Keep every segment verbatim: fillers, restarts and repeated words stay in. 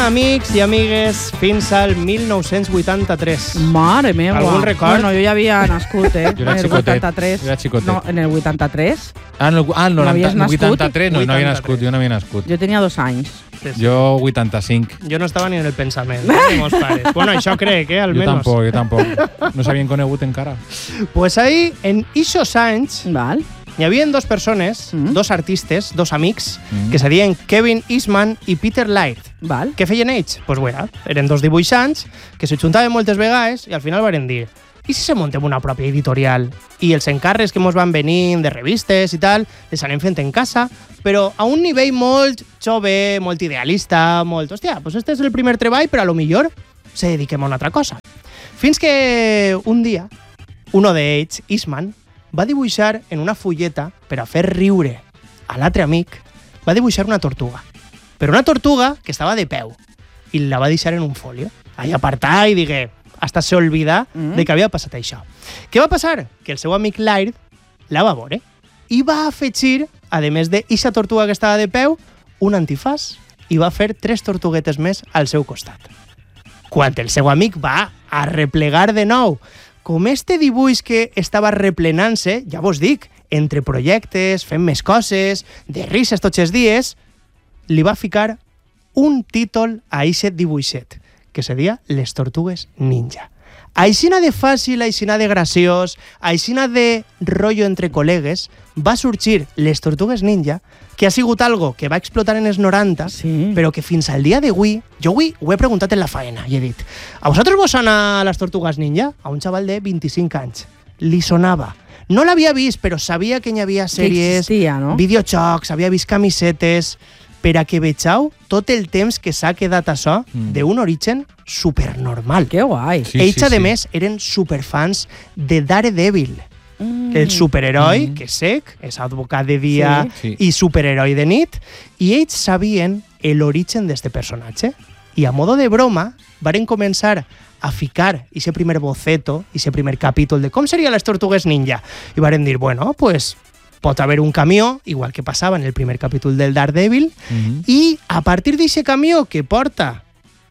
Amics i amigues, fins al mil nou-cents vuitanta-tres. Mare meva. Algun record? Bueno, jo ja havia nascut, eh? Jo era en el xicotet. vuitanta-tres. Jo era xicotet. No, en el vuitanta-tres. Ah, en el, ah, el No noranta, havies el nascut? vuitanta-tres, no, no havia vuitanta-tres. nascut, jo no havia nascut. Jo tenia dos anys. Sí, sí. Jo vuitanta-cinc. Jo no estava ni en el pensament de meus pares. Bueno, això crec, eh, Jo almenys. tampoc, jo tampoc. No s'havien conegut encara. Pues ahí, en ixos anys, Val. hi havia dos persones, Mm. dos artistes, dos amics, Mm. que se deien Kevin Eastman i Peter Light. Val. Què feien ells? Doncs pues, bueno, eren dos dibuixants que se juntaven moltes vegades i al final van dir i si se montem una pròpia editorial? I els encàrrecs que mos van venint de revistes i tal, les anem fent en casa, però a un nivell molt jove, molt idealista, molt... Hòstia, doncs este és el primer treball, però a lo millor se dediquem a una altra cosa. Fins que un dia, uno d'ells, Eastman, va dibuixar en una fulleta per a fer riure a l'altre amic, va dibuixar una tortuga. Però una tortuga que estava de peu i la va deixar en un folio. Ahí apartar i digué, hasta se olvida Mm. de que havia passat això. Què va passar? Que el seu amic Laird la va veure i va afegir, a més d'eixa tortuga que estava de peu, un antifàs i va fer tres tortuguetes més al seu costat. Quan el seu amic va a replegar de nou, com este dibuix que estava replenant-se, ja vos dic, entre projectes, fent més coses, de risses tots els dies, li va ficar un títol a eixe dibuixet, que se deia Les Tortugues Ninja. Aixina de fàcil, aixina de graciós, aixina de rotllo entre col·legues, va sorgir Les Tortugues Ninja, que ha sigut algo que va explotar en els noranta, Sí. però que fins al dia d'avui, jo avui ho he preguntat en la faena i he dit, a vosaltres vos sona Les Tortugues Ninja? A un xaval de vint-i-cinc anys. Li sonava. No l'havia vist, però sabia que hi havia Que sèries, existia, no? videojocs, havia vist camisetes, per a que vegeu tot el temps que s'ha quedat això Mm. d'un origen supernormal. Que guai. Sí, Ells, sí, a sí. més, eren superfans de Daredevil, Mm. el superheroi Mm. que és sec, és advocat de dia Sí. Sí. i superheroi de nit, i ells sabien l'origen d'este personatge. I a modo de broma, varen començar a ficar ese primer boceto, ese primer capítol de com serien les Tortugues Ninja. I varen dir, bueno, pues pot haver un camió, igual que passava en el primer capítol del Daredevil, Mhm. i a partir d'aquest camió que porta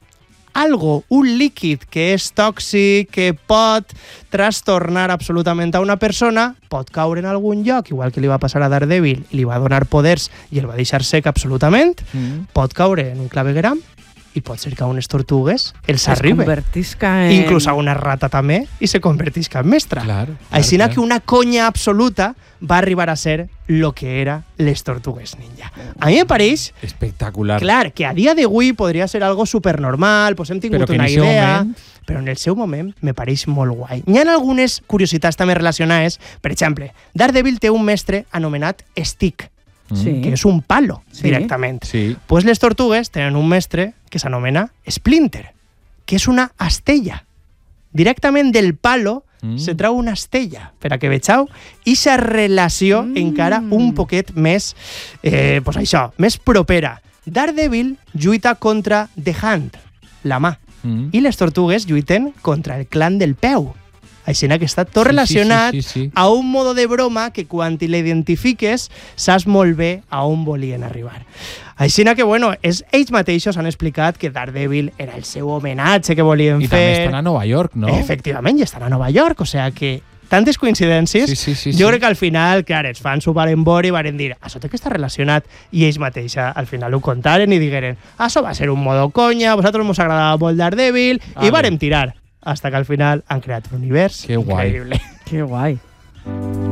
algo, un líquid que és tòxic, que pot trastornar absolutament a una persona, pot caure en algun lloc, igual que li va passar a Daredevil, i li va donar poders i el va deixar sec absolutament, Mhm. pot caure en un clavegueram i pot ser que a unes tortugues els Es arribi. convertisca en... Inclús a una rata també, i se convertisca en mestra. Clar, clar, Així clar. que una conya absoluta va arribar a ser lo que era les Tortugues Ninja. A mi me pareix, Espectacular. clar, que a dia d'avui podria ser algo supernormal, pues hem tingut Però que en una eixe idea, moment- però en el seu moment me pareix molt guai. Hi ha algunes curiositats també relacionades. Per exemple, Daredevil té un mestre anomenat Stick, Sí. que és un palo, Sí. directament. Sí. Pues les tortugues tenen un mestre que s'anomena Splinter, que és una estella. Directament del palo Mm. se trau una estella, per a que vegeu ixa relació Mm. encara un poquet més, eh, pues això, més propera. Daredevil lluita contra The Hand, la mà, Mhm. i les tortugues lluiten contra el clan del peu. Així que està tot Sí, relacionat sí, sí, sí, sí. a un modo de broma que quan l'identifiques saps molt bé a on volien arribar. Així que, bueno, és, ells mateixos han explicat que Daredevil era el seu homenatge que volien I fer. també estan a Nova York, no? Efectivament, i estan a Nova York, o sea que tantes coincidències. Sí, sí, sí, jo sí. crec que al final, clar, els fans ho varen veure i varen dir, això té que estar relacionat, i ells mateixa al final ho contaren i digueren, això va ser un modo conya, a vosaltres mos agradava molt Daredevil, Ale. i varen tirar, hasta que al final han creat un univers Que guai. increïble. Que guai.